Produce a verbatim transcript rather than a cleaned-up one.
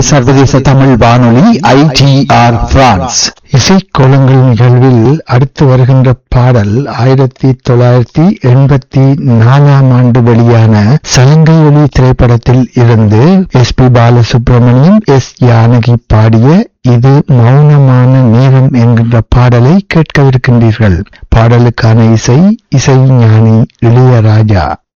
சர்வதேச தமிழ் வானொலி ஐ D R France. இசைக்கோலங்கள் நிகழ்வில் அடுத்து வருகின்ற பாடல் ஆயிரத்தி தொள்ளாயிரத்தி எண்பத்தி நாலாம் ஆண்டு வெளியான சலங்கை ஒளி திரைப்படத்தில் இருந்து S B Balasubramaniam, S Janaki பாடிய இது மௌனமான நேரம் என்கின்ற பாடலை கேட்கவிருக்கின்றீர்கள். பாடலுக்கான இசை இசை ஞானி இளையராஜா.